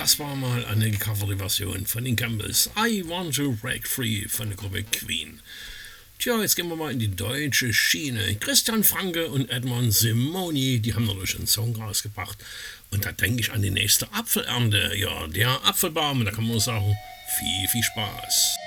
Das war mal eine gecoverte Version von den Campbells. I Want to Break Free von der Gruppe Queen. Tja, jetzt gehen wir mal in die deutsche Schiene. Christian Franke und Edmond Simoni, die haben natürlich einen Song rausgebracht. Und da denke ich an die nächste Apfelernte. Ja, der Apfelbaum, da kann man sagen, viel Spaß.